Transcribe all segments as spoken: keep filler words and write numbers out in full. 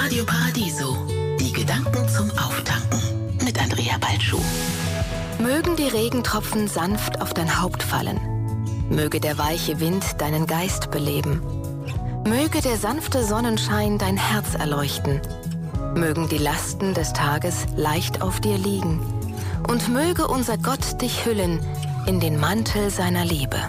Radio Paradiso. Die Gedanken zum Auftanken mit Andrea Balschuh. Mögen die Regentropfen sanft auf dein Haupt fallen. Möge der weiche Wind deinen Geist beleben. Möge der sanfte Sonnenschein dein Herz erleuchten. Mögen die Lasten des Tages leicht auf dir liegen. Und möge unser Gott dich hüllen in den Mantel seiner Liebe.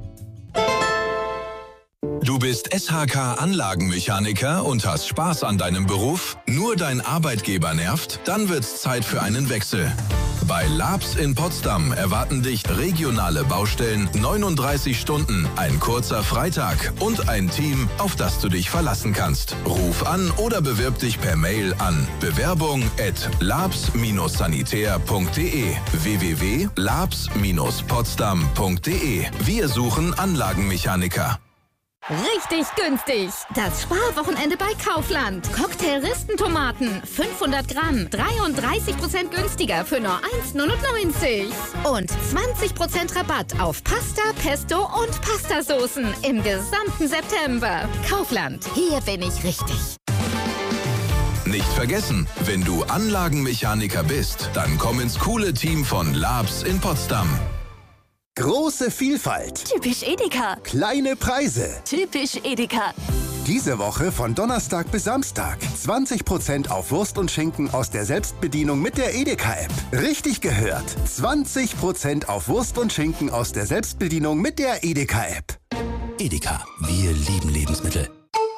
Du bist S H K-Anlagenmechaniker und hast Spaß an deinem Beruf? Nur dein Arbeitgeber nervt? Dann wird's Zeit für einen Wechsel. Bei Labs in Potsdam erwarten dich regionale Baustellen, neununddreißig Stunden, ein kurzer Freitag und ein Team, auf das du dich verlassen kannst. Ruf an oder bewirb dich per Mail an bewerbung at labs sanitär punkt de w w w punkt labs potsdam punkt de. Wir suchen Anlagenmechaniker. Richtig günstig. Das Sparwochenende bei Kaufland. Cocktail-Ristentomaten, fünfhundert Gramm, dreiunddreißig Prozent günstiger für nur eins neunundneunzig. Und zwanzig Prozent Rabatt auf Pasta, Pesto und Pastasoßen im gesamten September. Kaufland, hier bin ich richtig. Nicht vergessen, wenn du Anlagenmechaniker bist, dann komm ins coole Team von Labs in Potsdam. Große Vielfalt. Typisch Edeka. Kleine Preise. Typisch Edeka. Diese Woche von Donnerstag bis Samstag. zwanzig Prozent auf Wurst und Schinken aus der Selbstbedienung mit der Edeka-App. Richtig gehört. zwanzig Prozent auf Wurst und Schinken aus der Selbstbedienung mit der Edeka-App. Edeka. Wir lieben Lebensmittel.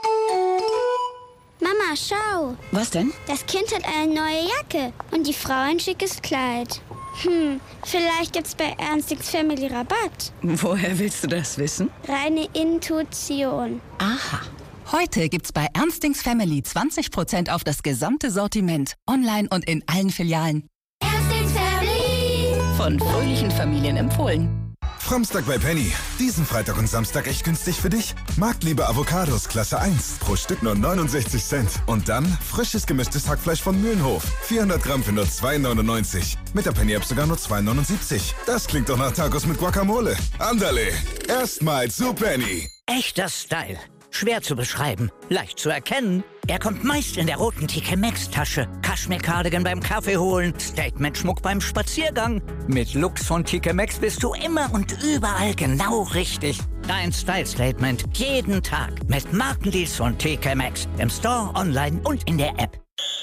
Mama, schau. Was denn? Das Kind hat eine neue Jacke und die Frau ein schickes Kleid. Hm, vielleicht gibt's bei Ernstings Family Rabatt. Woher willst du das wissen? Reine Intuition. Aha. Heute gibt's bei Ernstings Family zwanzig Prozent auf das gesamte Sortiment. Online und in allen Filialen. Ernstings Family. Von fröhlichen Familien empfohlen. Framstag bei Penny. Diesen Freitag und Samstag echt günstig für dich? Marktliebe Avocados Klasse eins. Pro Stück nur neunundsechzig Cent. Und dann frisches gemischtes Hackfleisch von Mühlenhof. vierhundert Gramm für nur zwei neunundneunzig. Mit der Penny-App sogar nur zwei neunundsiebzig. Das klingt doch nach Tacos mit Guacamole. Andale. Erstmal zu Penny. Echter Style. Schwer zu beschreiben, leicht zu erkennen. Er kommt meist in der roten T K Maxx-Tasche. Kaschmir-Cardigan beim Kaffee holen, Statement-Schmuck beim Spaziergang. Mit Looks von T K Maxx bist du immer und überall genau richtig. Dein Style-Statement jeden Tag mit Markendeals von T K Maxx. Im Store, online und in der App.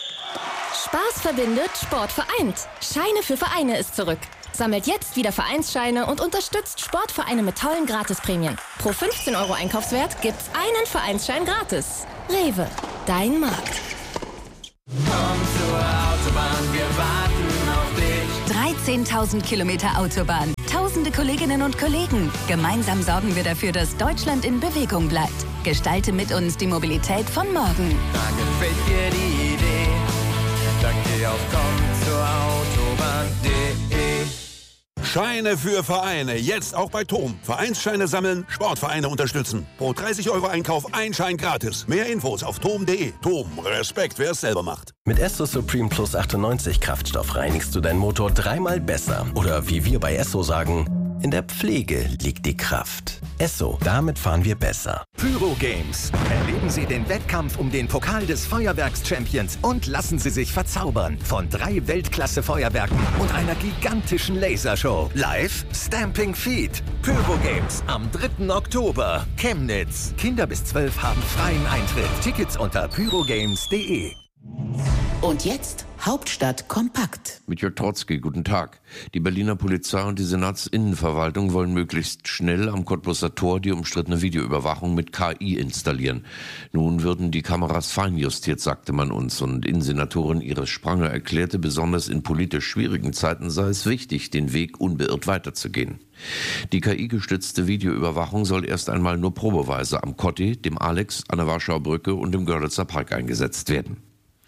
Spaß verbindet, Sport vereint. Scheine für Vereine ist zurück. Sammelt jetzt wieder Vereinsscheine und unterstützt Sportvereine mit tollen Gratisprämien. Pro fünfzehn Euro Einkaufswert gibt's einen Vereinsschein gratis. Rewe, dein Markt. Komm zur Autobahn, wir warten auf dich. dreizehntausend Kilometer Autobahn. Tausende Kolleginnen und Kollegen. Gemeinsam sorgen wir dafür, dass Deutschland in Bewegung bleibt. Gestalte mit uns die Mobilität von morgen. Da gefällt dir die Idee. Dann geh auf komm zur Autobahn punkt de. Scheine für Vereine, jetzt auch bei Tom. Vereinsscheine sammeln, Sportvereine unterstützen. Pro dreißig Euro Einkauf ein Schein gratis. Mehr Infos auf tom punkt de. Tom, Respekt, wer es selber macht. Mit Esso Supreme Plus achtundneunzig Kraftstoff reinigst du deinen Motor dreimal besser. Oder wie wir bei Esso sagen, in der Pflege liegt die Kraft. Esso, damit fahren wir besser. Pyro Games. Erleben Sie den Wettkampf um den Pokal des Feuerwerks-Champions und lassen Sie sich verzaubern von drei Weltklasse-Feuerwerken und einer gigantischen Lasershow. Live Stamping Feet. Pyro Games am dritten Oktober. Chemnitz. Kinder bis zwölf haben freien Eintritt. Tickets unter pyrogames punkt de. Und jetzt Hauptstadt kompakt. Mit Jörg Trotzki, guten Tag. Die Berliner Polizei und die Senatsinnenverwaltung wollen möglichst schnell am Cottbuser Tor die umstrittene Videoüberwachung mit K I installieren. Nun würden die Kameras feinjustiert, sagte man uns. Und Innensenatorin Iris Spranger erklärte, besonders in politisch schwierigen Zeiten sei es wichtig, den Weg unbeirrt weiterzugehen. Die K I-gestützte Videoüberwachung soll erst einmal nur probeweise am Kotti, dem Alex, an der Warschauer Brücke und im Görlitzer Park eingesetzt werden.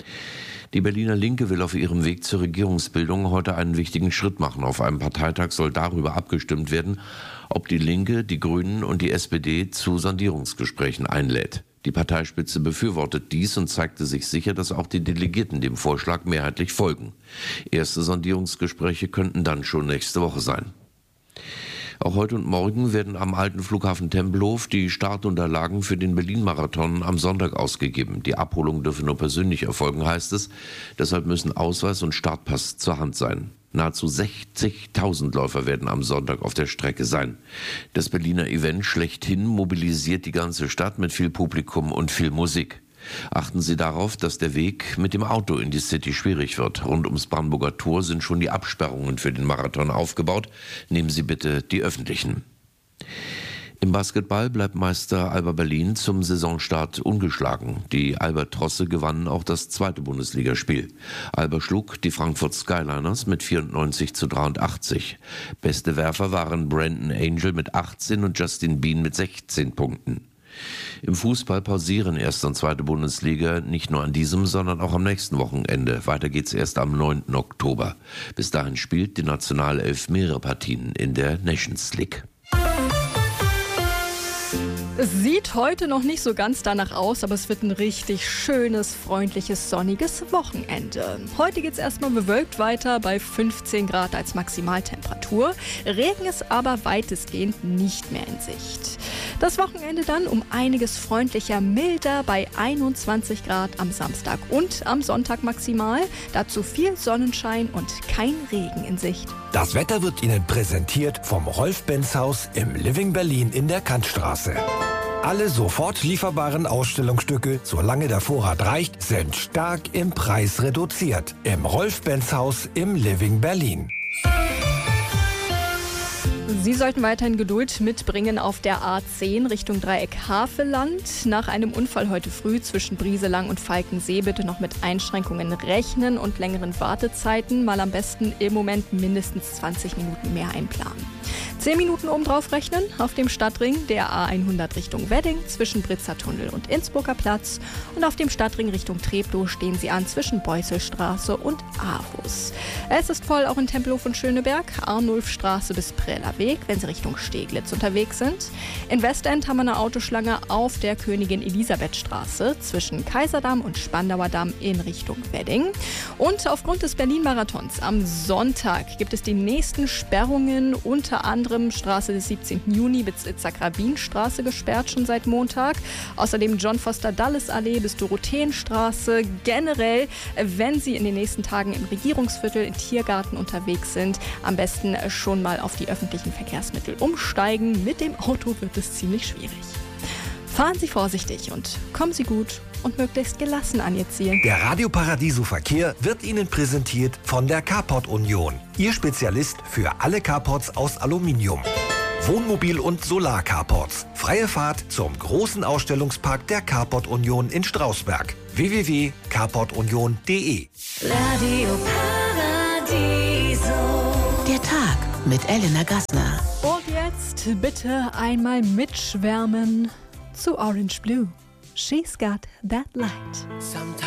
Die Berliner Linke will auf ihrem Weg zur Regierungsbildung heute einen wichtigen Schritt machen. Auf einem Parteitag soll darüber abgestimmt werden, ob die Linke, die Grünen und die S P D zu Sondierungsgesprächen einlädt. Die Parteispitze befürwortet dies und zeigte sich sicher, dass auch die Delegierten dem Vorschlag mehrheitlich folgen. Erste Sondierungsgespräche könnten dann schon nächste Woche sein. Auch heute und morgen werden am alten Flughafen Tempelhof die Startunterlagen für den Berlin-Marathon am Sonntag ausgegeben. Die Abholung dürfe nur persönlich erfolgen, heißt es. Deshalb müssen Ausweis und Startpass zur Hand sein. Nahezu sechzigtausend Läufer werden am Sonntag auf der Strecke sein. Das Berliner Event schlechthin mobilisiert die ganze Stadt mit viel Publikum und viel Musik. Achten Sie darauf, dass der Weg mit dem Auto in die City schwierig wird. Rund ums Brandenburger Tor sind schon die Absperrungen für den Marathon aufgebaut. Nehmen Sie bitte die öffentlichen. Im Basketball bleibt Meister Alba Berlin zum Saisonstart ungeschlagen. Die Albatrosse gewannen auch das zweite Bundesligaspiel. Alba schlug die Frankfurt Skyliners mit vierundneunzig zu dreiundachtzig. Beste Werfer waren Brandon Angel mit achtzehn und Justin Bean mit sechzehn Punkten. Im Fußball pausieren erste und zweite Bundesliga nicht nur an diesem, sondern auch am nächsten Wochenende. Weiter geht's erst am neunten Oktober. Bis dahin spielt die Nationalelf mehrere Partien in der Nations League. Es sieht heute noch nicht so ganz danach aus, aber es wird ein richtig schönes, freundliches, sonniges Wochenende. Heute geht es erstmal bewölkt weiter bei fünfzehn Grad als Maximaltemperatur. Regen ist aber weitestgehend nicht mehr in Sicht. Das Wochenende dann um einiges freundlicher, milder bei einundzwanzig Grad am Samstag und am Sonntag maximal. Dazu viel Sonnenschein und kein Regen in Sicht. Das Wetter wird Ihnen präsentiert vom Rolf-Benz-Haus im Living Berlin in der Kantstraße. Alle sofort lieferbaren Ausstellungsstücke, solange der Vorrat reicht, sind stark im Preis reduziert. Im Rolf-Benz-Haus im Living Berlin. Sie sollten weiterhin Geduld mitbringen auf der A zehn Richtung Dreieck Havelland. Nach einem Unfall heute früh zwischen Brieselang und Falkensee bitte noch mit Einschränkungen rechnen und längeren Wartezeiten. Mal am besten im Moment mindestens zwanzig Minuten mehr einplanen. zehn Minuten obendrauf rechnen auf dem Stadtring der A hundert Richtung Wedding zwischen Britzer Tunnel und Innsbrucker Platz. Und auf dem Stadtring Richtung Treptow stehen Sie an zwischen Beusselstraße und Aarhus. Es ist voll auch in Tempelhof und Schöneberg, Arnulfstraße bis Preller Weg, wenn Sie Richtung Steglitz unterwegs sind. In Westend haben wir eine Autoschlange auf der Königin Elisabeth-Straße zwischen Kaiserdamm und Spandauer Damm in Richtung Wedding. Und aufgrund des Berlin-Marathons am Sonntag gibt es die nächsten Sperrungen, unter anderem Straße des siebzehnten Juni bis Itzhak-Rabin-Straße gesperrt schon seit Montag. Außerdem John-Foster-Dulles-Allee bis Dorotheenstraße. Generell, wenn Sie in den nächsten Tagen im Regierungsviertel, im Tiergarten unterwegs sind, am besten schon mal auf die öffentlichen Verkehrsmittel umsteigen. Mit dem Auto wird es ziemlich schwierig. Fahren Sie vorsichtig und kommen Sie gut und möglichst gelassen an Ihr Ziel. Der Radio Paradiso Verkehr wird Ihnen präsentiert von der Carport Union. Ihr Spezialist für alle Carports aus Aluminium. Wohnmobil- und Solar-Carports. Freie Fahrt zum großen Ausstellungspark der Carport Union in Strausberg. w w w punkt carport union punkt d e. Radio Paradiso. Der Tag mit Elena Gassner. Und jetzt bitte einmal mitschwärmen zu Orange Blue. She's got that light. Sometimes